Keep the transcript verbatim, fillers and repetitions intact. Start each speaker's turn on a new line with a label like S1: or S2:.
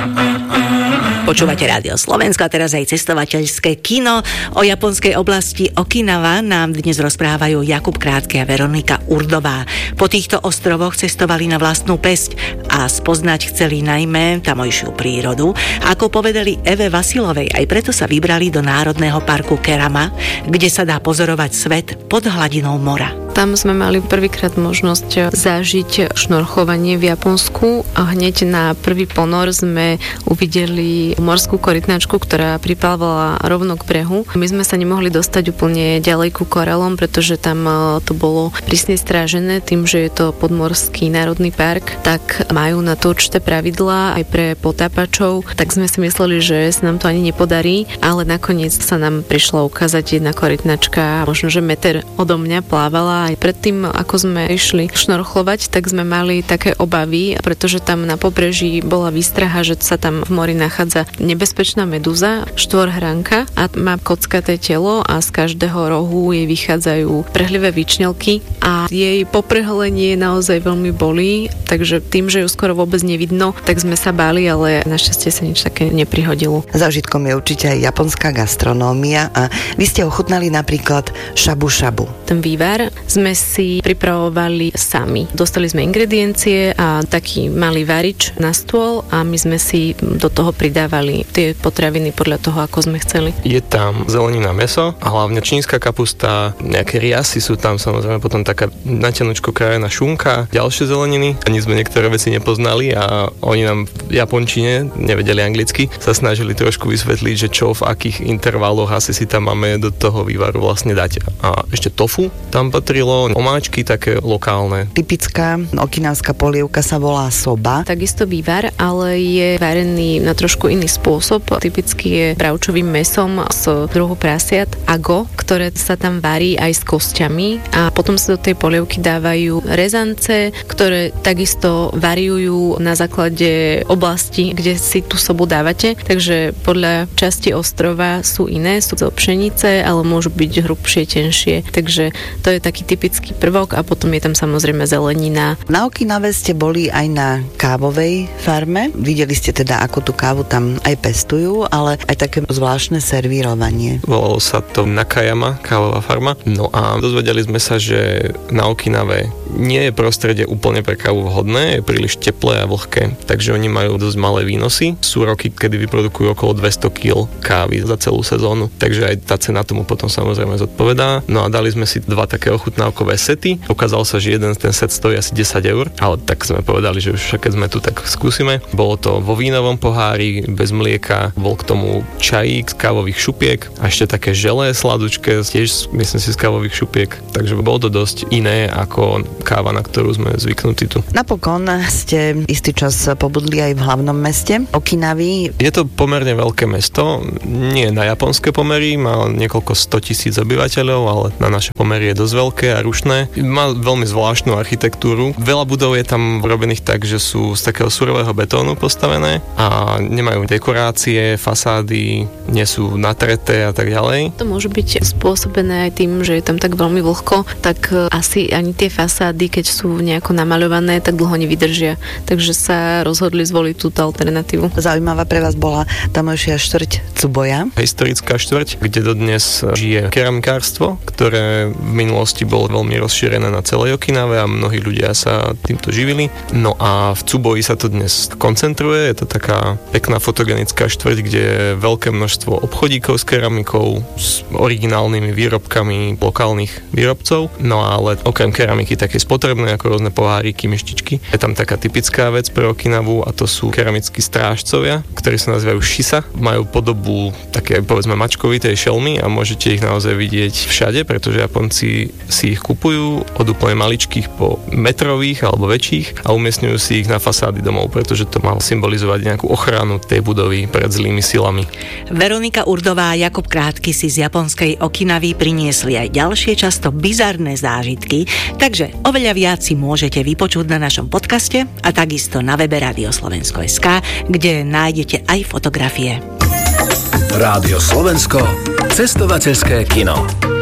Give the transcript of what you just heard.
S1: Počúvate Rádio Slovensko a teraz aj cestovateľské kino. O japonskej oblasti Okinawa nám dnes rozprávajú Jakub Krátky a Veronika Urdová. Po týchto ostrovoch cestovali na vlastnú päsť a spoznať chceli najmä tamojšiu prírodu. Ako povedali Eve Vasilovej, aj preto sa vybrali do Národného parku Kerama, kde sa dá pozorovať svet pod hladinou mora.
S2: Tam sme mali prvýkrát možnosť zažiť šnorchovanie v Japonsku a hneď na prvý ponor sme uvideli morskú korytnačku, ktorá priplávala rovno k brehu. My sme sa nemohli dostať úplne ďalej ku koralom, pretože tam to bolo prísne strážené tým, že je to podmorský národný park, tak majú na to určité pravidlá aj pre potápačov, tak sme si mysleli, že sa nám to ani nepodarí, ale nakoniec sa nám prišla ukázať jedna korytnačka, možno že meter odo mňa plávala. Aj predtým, ako sme išli šnorchlovať, tak sme mali také obavy, pretože tam na pobreží bola výstraha, že sa tam v mori nachádza nebezpečná medúza, štvorhránka a má kockaté telo a z každého rohu jej vychádzajú prehlivé výčnelky a jej poprhlenie naozaj veľmi bolí, takže tým, že ju skoro vôbec nevidno, tak sme sa báli, ale našťastie sa nič také neprihodilo.
S3: Zážitkom je určite aj japonská gastronómia a vy ste ochutnali napríklad shabu shabu.
S2: Ten vývar sme si pripravovali sami. Dostali sme ingrediencie a taký malý varič na stôl a my sme si do toho pridávali tie potraviny podľa toho, ako sme chceli.
S4: Je tam zelenina, mäso a hlavne čínska kapusta, nejaké riasy sú tam, samozrejme potom taká natianučko krajená šunka, ďalšie zeleniny. Ani sme niektoré veci nepoznali a oni nám v japončine, nevedeli anglicky, sa snažili trošku vysvetliť, že čo v akých intervaloch asi si tam máme do toho vývaru vlastne dať. A ešte tofu tam patrilo, omáčky také lokálne.
S3: Typická okinávska polievka sa volá soba.
S2: Takisto vývar, ale je varený na trošku iný spôsob. Typicky je bravčovým mäsom z druhu prasiat ago, ktoré sa tam varí aj s kosťami a potom sa do tej polievky dávajú rezance, ktoré takisto variujú na základe oblasti, kde si tú sobu dávate. Takže podľa časti ostrova sú iné, sú zo pšenice, ale môžu byť hrubšie, tenšie. Takže to je taký typický prvok a potom je tam samozrejme zelenina.
S3: Na Okinawe ste boli aj na kávovej farme. Videli ste teda, ako tú kávu tam aj pestujú, ale aj také zvláštne servírovanie.
S4: Volalo sa to Nakayama, kávová farma. No a dozvedeli sme sa, že na Okinawe nie je prostredie úplne pre kávu vhodné, je príliš teplé a vlhké, takže oni majú dosť malé výnosy. Sú roky, kedy vyprodukujú okolo dvesto kíl kávy za celú sezónu, takže aj tá cena tomu potom samozrejme zodpovedá. No a dali sme si dva také ochutnávkové sety. Ukázalo sa, že jeden ten set stojí asi desať eur, ale tak sme povedali, že už však keď sme tu, tak skúsime. Bolo to vo vínovom pohári, bez mlieka, bol k tomu čajík z kávových šupiek a ešte také želé sladučké, tiež myslím si z kávových šupiek, takže bolo to dosť iné ako káva, na ktorú sme zvyknutí tu.
S3: Napokon ste istý čas pobudli aj v hlavnom meste Okinavy.
S4: Je to pomerne veľké mesto, nie na japonské pomery, má niekoľko stotisíc obyvateľov, ale na naše pomery je dosť veľké a rušné. Má veľmi zvláštnu architektúru. Veľa budov je tam robených tak, že sú z takého surového betónu postavené a nemajú dekorácie, fasády, nie sú natreté a tak ďalej.
S2: To môže byť spôsobené aj tým, že je tam tak veľmi vlhko, tak asi ani tie fasády, keď sú nejako namaľované, tak dlho nevydržia. Takže sa rozhodli zvoliť túto alternatívu.
S3: Zaujímavá pre vás bola tamojšia štvrť Tsuboja.
S4: Historická štvrť, kde dodnes žije keramikárstvo, ktoré v minulosti bolo veľmi rozšírené na celej Okinawe a mnohí ľudia sa týmto živili. No a v Tsuboji sa to dnes koncentruje, je to taká pekná fotogenická štvrť, kde je veľké množstvo obchodíkov s keramikou, s originálnymi výrobkami lokálnych výrobcov. No ale okrem keramiky také spotrebné, ako rôzne poháriky, myštičky. Je tam taká typická vec pre Okinawu a to sú keramickí strážcovia, ktorí sa nazývajú shisa. Majú podobu také, povedzme, mačkovitej šelmy a môžete ich naozaj vidieť všade, pretože Japonci si ich kupujú od úplne maličkých po metrových alebo väčších a umiestňujú si ich na fasády domov, pretože to má symbolizovať nejakú ochranu tej budovy pred zlými silami.
S1: Veronika Urdová a Jakub Krátky si z japonskej Okinavy priniesli aj ďalšie často bizarné zážitky, takže oveľa viac si môžete vypočuť na našom podcaste a takisto na webe Rádio Slovensko bodka es ká, kde nájdete aj fotografie.
S5: Rádio Slovensko, cestovateľské kino.